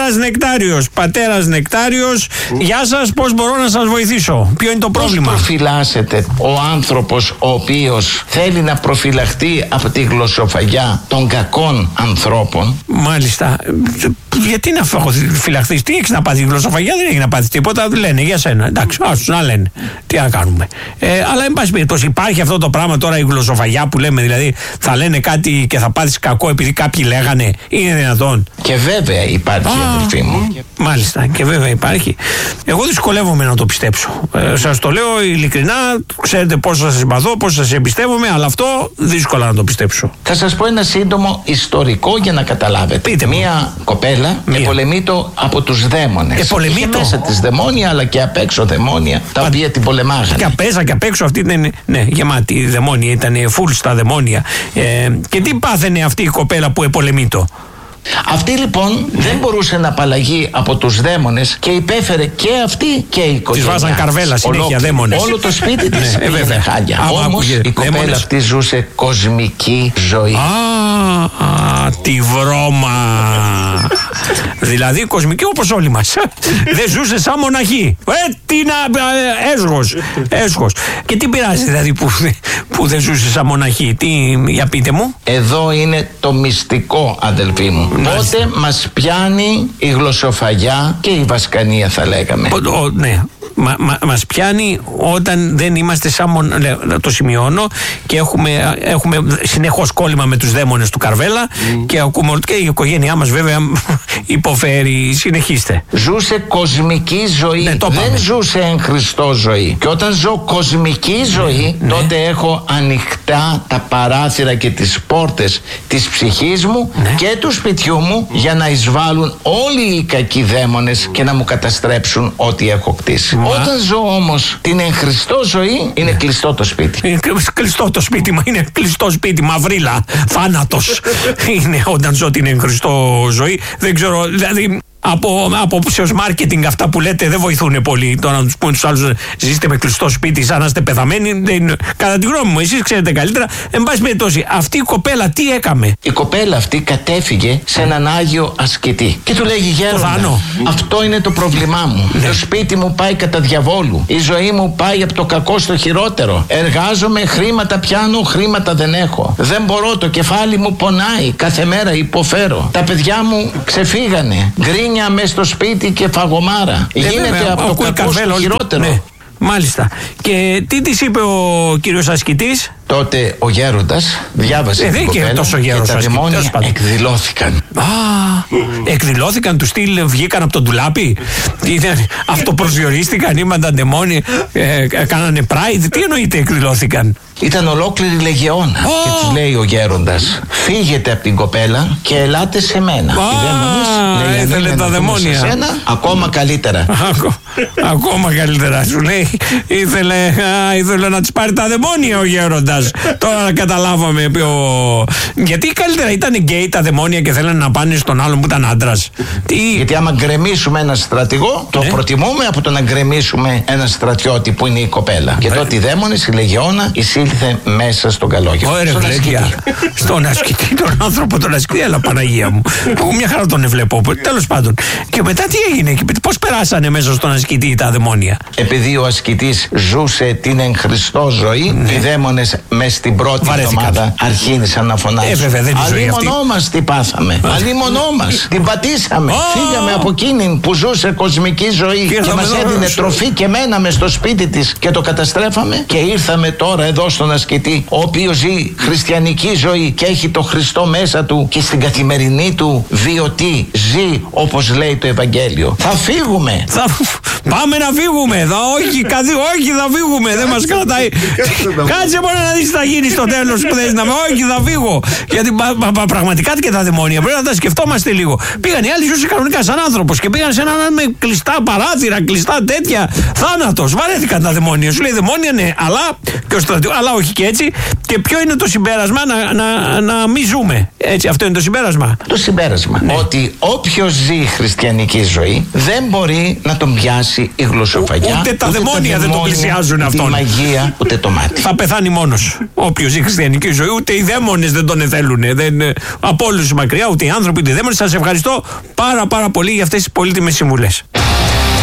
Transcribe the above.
Πατέρας Νεκτάριος, γεια σας, πώς μπορώ να σας βοηθήσω? Ποιο είναι το πρόβλημα? Πώς προφυλάσσεται ο άνθρωπος ο οποίος θέλει να προφυλαχτεί από τη γλωσσοφαγιά των κακών ανθρώπων? Μάλιστα. Γιατί να φυλαχθείς? Τι έχεις να πάθει? Η γλωσσοφαγιά δεν έχει να πάθει τίποτα. Λένε για σένα. Εντάξει, άσους να λένε. Τι να κάνουμε. Αλλά εν πάση περιπτώσει υπάρχει αυτό το πράγμα τώρα, η γλωσσοφαγιά που λέμε, δηλαδή θα λένε κάτι και θα πάθεις κακό επειδή κάποιοι λέγανε? Είναι δυνατόν? Και βέβαια υπάρχει, αδελφοί μου. Μάλιστα, και βέβαια υπάρχει. Εγώ δυσκολεύομαι να το πιστέψω. Σας το λέω ειλικρινά, ξέρετε πόσο σας συμπαθώ, πόσο σας εμπιστεύομαι, αλλά αυτό δύσκολα να το πιστέψω. Θα σας πω ένα σύντομο ιστορικό για να καταλάβετε. Πείτε μου. Μία κοπέλα επολεμείτο από τους δαίμονες. Επολεμείτο. Και μέσα της δαιμόνια, αλλά και απ' έξω δαιμόνια, τα οποία την πολεμάγανε. Και απέσα και απ' έξω αυτή ήταν, ναι, γεμάτη δαιμόνια, ήταν full στα δαιμόνια. Και τι πάθαινε αυτή η κοπέλα που επολεμείτο? Αυτή λοιπόν δεν μπορούσε να απαλλαγεί από τους δαίμονες και υπέφερε και αυτή και η οικογένειά. Της βάζαν καρβέλα συνέχεια δαίμονες. Όλο το σπίτι της πήγαινε χάλια. Όμως η κοπέλα αυτή ζούσε κοσμική ζωή. Τη βρώμα. Δηλαδή κοσμική όπως όλοι μας. Δεν ζούσε σαν μοναχή. Έσχος. Και τι πειράζει δηλαδή που δεν ζούσε σαν μοναχή? Για πείτε μου. Εδώ είναι το μυστικό, αδελφοί μου. Πότε μας πιάνει η γλωσσοφαγιά και η βασκανία, θα λέγαμε? Ναι. Μας πιάνει όταν δεν είμαστε σαν το σημειώνω και έχουμε συνεχώς κόλλημα με τους δαίμονες του Καρβέλα και ακούμε και η οικογένειά μας βέβαια υποφέρει. Συνεχίστε. Ζούσε κοσμική ζωή, δεν ζούσε εν Χριστώ ζωή. Και όταν ζω κοσμική ζωή, τότε έχω ανοιχτά τα παράθυρα και τις πόρτες της ψυχής μου και του σπιτιού μου για να εισβάλλουν όλοι οι κακοί δαίμονες και να μου καταστρέψουν ό,τι έχω κτίσει. Όταν ζω όμως την εν Χριστώ ζωή, είναι κλειστό το σπίτι. Είναι κλειστό το σπίτι μου, είναι κλειστό σπίτι, μαυρίλα, θάνατος. Είναι όταν ζω την εν Χριστώ ζωή. Δεν ξέρω, δηλαδή από ψεως μάρκετινγκ αυτά που λέτε δεν βοηθούν πολύ. Το να τους πούμε τους άλλους ζήστε με κλειστό σπίτι σαν να είστε πεθαμένοι, κατά τη γνώμη μου, εσείς ξέρετε καλύτερα. Εν πάση περιπτώσει, αυτή η κοπέλα τι έκαμε? Η κοπέλα αυτή κατέφυγε σε έναν Άγιο ασκητή και του λέγει: Γέροντα, αυτό είναι το πρόβλημά μου. Το σπίτι μου πάει κατά διαβόλου. Η ζωή μου πάει από το κακό στο χειρότερο. Εργάζομαι, χρήματα πιάνω, χρήματα δεν έχω. Δεν μπορώ, το κεφάλι μου πονάει. Κάθε μέρα υποφέρω. Τα παιδιά μου ξεφύγανε. Γκρίνια μες στο σπίτι και φαγωμάρα. Γίνεται από το κακό στο χειρότερο. Ναι. Μάλιστα. Και τι της είπε ο κύριος ασκητής? Τότε ο γέροντας διάβασε την κοπέλα και τα δαιμόνια εκδηλώθηκαν. Εκδηλώθηκαν του στυλ, βγήκαν από τον ντουλάπι? Αυτοπροσδιορίστηκαν, ήμαν τα δαιμόνια, κάνανε pride? Τι εννοείται εκδηλώθηκαν? Ήταν ολόκληρη λεγεώνα και τους λέει ο γέροντας: φύγετε από την κοπέλα και ελάτε σε μένα. Οι δαίμονες ήθελε τα δαιμόνια σε σένα, ακόμα καλύτερα. Ακόμα καλύτερα σου λέει. Ήθελε να τις πάρει τα δαιμόνια ο γέροντας. Τώρα καταλάβαμε γιατί καλύτερα ήταν γκέι τα δαιμόνια και θέλανε να πάνε στον άλλον που ήταν άντρας. Γιατί άμα γκρεμίσουμε ένα στρατηγό, το προτιμούμε από το να γκρεμίσουμε ένα στρατιώτη που είναι η κοπέλα. Και τότε οι δαίμονες, η λεγεώνα εισήλθε μέσα στον καλόγερο. Στον ασκητή, τον άνθρωπο τον ασκητή, αλλά Παναγία μου, που μια χαρά τον βλέπω. Τέλος πάντων. Και μετά τι έγινε, πώς περάσανε μέσα στον ασκητή τα δαιμόνια? Επειδή ο ασκητής ζούσε την εν Χριστώ ζωή, οι δαίμονες μες στην πρώτη εβδομάδα αρχίνησαν να φωνάζουν: αλίμονό μας τι πάθαμε, αλίμονό μας την πατήσαμε, φύγαμε από εκείνην που ζούσε κοσμική ζωή και μας έδινε τροφή και μέναμε στο σπίτι της και το καταστρέφαμε και ήρθαμε τώρα εδώ στον ασκητή, ο οποίος ζει χριστιανική ζωή και έχει το Χριστό μέσα του και στην καθημερινή του βιωτή ζει όπως λέει το Ευαγγέλιο. Θα φύγουμε. Πάμε να φύγουμε. Όχι, θα φύγουμε. Δεν μας κρατάει. Κάτσε μόνο να δεις τι θα γίνει στο τέλος που θες να με. Όχι, θα φύγω. Γιατί πραγματικά και τα δαιμόνια πρέπει να τα σκεφτόμαστε λίγο. Πήγαν οι άλλοι, ζούσε κανονικά σαν άνθρωπος και πήγαν σε έναν με κλειστά παράθυρα, κλειστά τέτοια. Θάνατος. Βαρέθηκαν τα δαιμόνια. Σου λέει δαιμόνια, ναι, αλλά όχι και έτσι. Και ποιο είναι το συμπέρασμα? Να μην ζούμε. Έτσι, αυτό είναι το συμπέρασμα. Το συμπέρασμα ότι όποιος ζει χριστιανική ζωή δεν μπορεί να τον πιάσει η γλωσσοφαγιά. Ούτε τα δαιμόνια δεν τον πλησιάζουν αυτόν. Ούτε η μαγεία, ούτε το μάτι. Θα πεθάνει μόνος. Όποιος ζει χριστιανική ζωή, ούτε οι δαίμονες δεν τον θέλουν. Από όλους μακριά, ούτε οι άνθρωποι, ούτε οι δαίμονες. Σας ευχαριστώ πάρα πολύ για αυτές τις πολύτιμες συμβουλές.